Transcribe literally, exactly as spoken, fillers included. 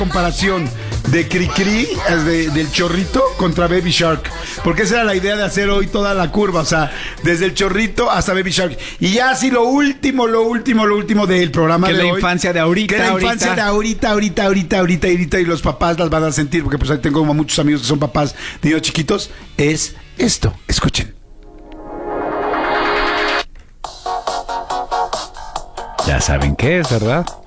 comparación de Cricri, de, del chorrito contra Baby Shark, porque esa era la idea de hacer hoy toda la curva, o sea, desde el chorrito hasta Baby Shark, y ya así lo último, lo último, lo último del programa que de la hoy, infancia de ahorita, que la ahorita. infancia de ahorita, ahorita, ahorita, ahorita, ahorita, y los papás las van a sentir, porque pues ahí tengo como muchos amigos que son papás de niños chiquitos, es esto, escuchen. Ya saben qué es, ¿verdad?